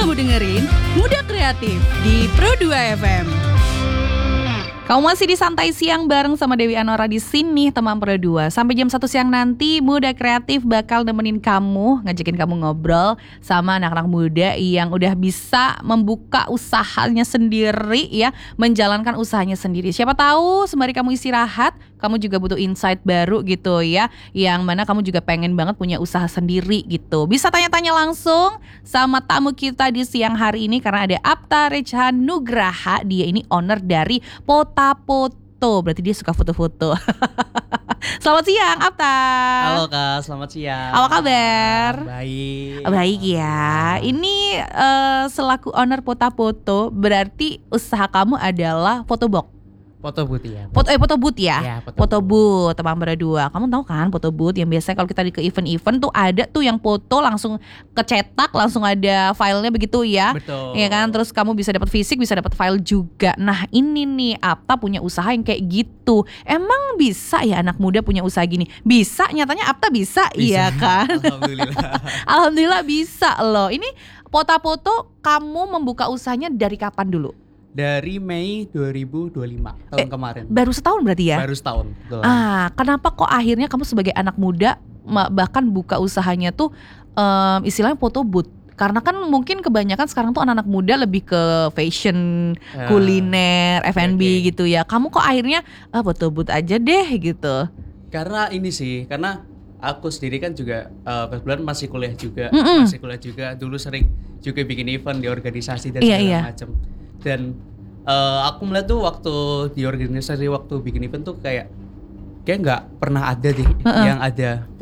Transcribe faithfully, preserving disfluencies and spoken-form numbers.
kamu dengerin Muda Kreatif di Pro dua F M. Kamu masih di Santai Siang bareng sama Dewi Anora di sini, teman Pro dua. Sampai jam satu siang nanti Muda Kreatif bakal nemenin kamu, ngajakin kamu ngobrol sama anak-anak muda yang udah bisa membuka usahanya sendiri ya, menjalankan usahanya sendiri. Siapa tahu sembari kamu istirahat, kamu juga butuh insight baru gitu ya, yang mana kamu juga pengen banget punya usaha sendiri gitu. Bisa tanya-tanya langsung sama tamu kita di siang hari ini karena ada Apta Rechahan Nugraha. Dia ini owner dari Potapoto, berarti dia suka foto-foto. Selamat siang Apta. Halo Kak, selamat siang. Apa kabar? Baik. Baik ya. Ini uh, selaku owner Potapoto, berarti usaha kamu adalah photobooth. Foto booth ya. Foto eh foto booth ya. Ya, foto foto booth teman berdua. Kamu tahu kan foto booth yang biasanya kalau kita di ke event-event tuh ada tuh yang foto langsung kecetak, langsung ada filenya begitu ya. Betul. Iya kan? Terus kamu bisa dapat fisik, bisa dapat file juga. Nah, ini nih Apta punya usaha yang kayak gitu. Emang bisa ya anak muda punya usaha gini? Bisa, nyatanya Apta bisa, Bisa. iya kan? Alhamdulillah. Alhamdulillah bisa loh. Ini Potapoto kamu membuka usahanya dari kapan dulu? Dari Mei dua ribu dua puluh lima tahun Eh, kemarin. Baru setahun berarti ya? Baru setahun. Betul. Ah, kenapa kok akhirnya kamu sebagai anak muda bahkan buka usahanya tuh um, istilahnya foto booth? Karena kan mungkin kebanyakan sekarang tuh anak-anak muda lebih ke fashion, Ya. kuliner, F and B Oke. gitu ya. Kamu kok akhirnya ah, foto booth aja deh gitu? Karena ini sih, karena aku sendiri kan juga uh, kebetulan masih kuliah juga, Mm-mm. masih kuliah juga. Dulu sering juga bikin event di organisasi dan Iya, segala iya. macam. Dan uh, aku melihat tuh waktu di organisasi waktu bikin event tuh kayak kayak nggak pernah ada deh Uh-uh. yang ada